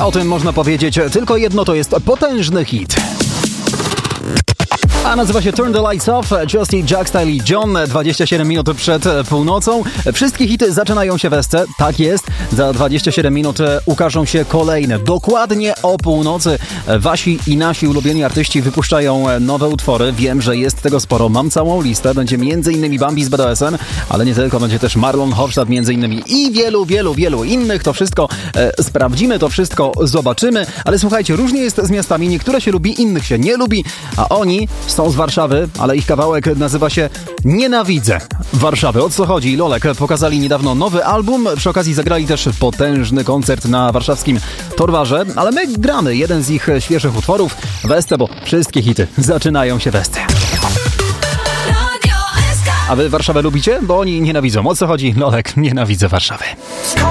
O tym można powiedzieć tylko jedno, to jest potężny hit. A nazywa się Turn the Lights Off, Justin, Jack Style i John, 27 minut przed północą. Wszystkie hity zaczynają się w Esce, tak jest. Za 27 minut ukażą się kolejne. Dokładnie o północy wasi i nasi ulubieni artyści wypuszczają nowe utwory. Wiem, że jest tego sporo, mam całą listę. Będzie m.in. Bambi z BDSM, ale nie tylko, będzie też Marlon Hofstadt m.in. i wielu innych. To wszystko sprawdzimy, to wszystko zobaczymy. Ale słuchajcie, różnie jest z miastami. Niektóre się lubi, innych się nie lubi, a oni są z Warszawy, ale ich kawałek nazywa się Nienawidzę Warszawy. O co chodzi? Lolek pokazali niedawno nowy album, przy okazji zagrali też potężny koncert na warszawskim Torwarze, ale my gramy jeden z ich świeżych utworów w Esce, bo wszystkie hity zaczynają się w Esce. A wy Warszawę lubicie? Bo oni nienawidzą. O co chodzi? Lolek, Nienawidzę Warszawy.